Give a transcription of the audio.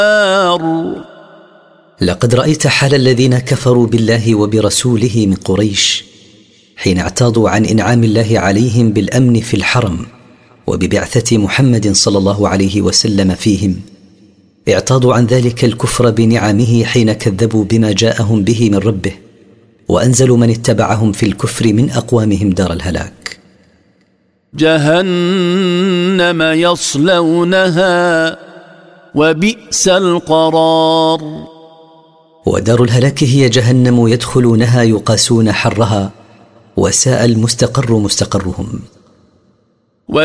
لقد رأيت حال الذين كفروا بالله وبرسوله من قريش حين اعتاضوا عن إنعام الله عليهم بالأمن في الحرم وببعثة محمد صلى الله عليه وسلم فيهم. اعتاضوا عن ذلك الكفر بنعمه حين كذبوا بما جاءهم به من ربه، وأنزلوا من اتبعهم في الكفر من أقوامهم دار الهلاك. جهنم يصلونها وبئس القرار. ودار الهلاك هي جهنم يدخلونها يقاسون حرها، وساء المستقر مستقرهم.